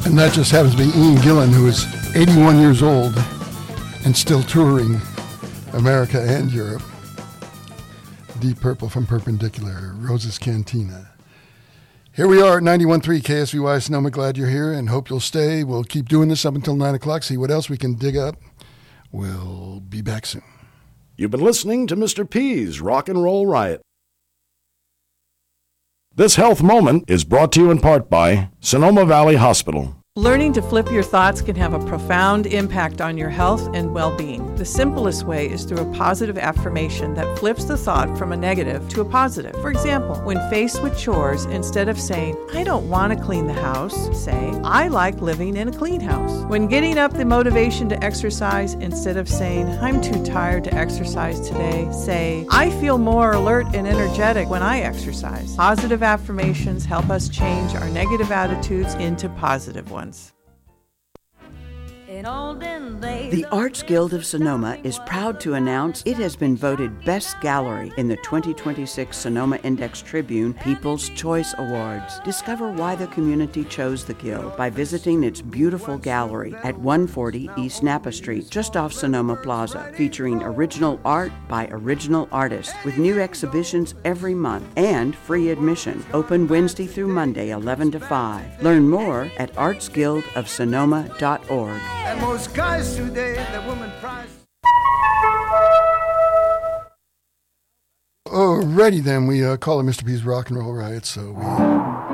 And that just happens to be Ian Gillan, who is 81 years old and still touring America and Europe. Deep Purple from Perpendicular, Rose's Cantina. Here we are at 91.3 KSVY Sonoma. Glad you're here and hope you'll stay. We'll keep doing this up until 9 o'clock, see what else we can dig up. We'll be back soon. You've been listening to Mr. P's Rock and Roll Riot. This health moment is brought to you in part by Sonoma Valley Hospital. Learning to flip your thoughts can have a profound impact on your health and well-being. The simplest way is through a positive affirmation that flips the thought from a negative to a positive. For example, when faced with chores, instead of saying, I don't want to clean the house, say, I like living in a clean house. When getting up the motivation to exercise, instead of saying, I'm too tired to exercise today, say, I feel more alert and energetic when I exercise. Positive affirmations help us change our negative attitudes into positive ones. The Arts Guild of Sonoma is proud to announce it has been voted Best Gallery in the 2026 Sonoma Index Tribune People's Choice Awards. Discover why the community chose the Guild by visiting its beautiful gallery at 140 East Napa Street, just off Sonoma Plaza, featuring original art by original artists with new exhibitions every month and free admission. Open Wednesday through Monday, 11 to 5. Learn more at artsguildofsonoma.org. And most guys today, the woman prize. Alrighty then, we call it Mr. P's Rock and Roll Riot, so we